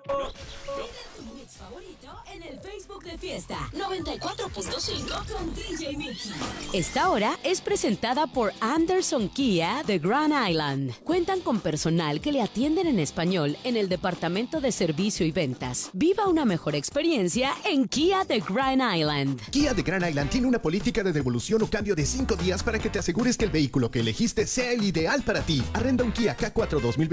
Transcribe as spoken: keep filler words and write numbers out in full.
Tu mix favorito en el Facebook de Fiesta noventa y cuatro punto cinco con D J Mickey. Esta hora es presentada por Anderson Kia de Grand Island. Cuentan con personal que le atienden en español en el departamento de servicio y ventas. Viva una mejor experiencia en Kia de Grand Island. Kia de Grand Island tiene una política de devolución o cambio de cinco días para que te asegures que el vehículo que elegiste sea el ideal para ti. Arrenda un Kia K cuatro dos mil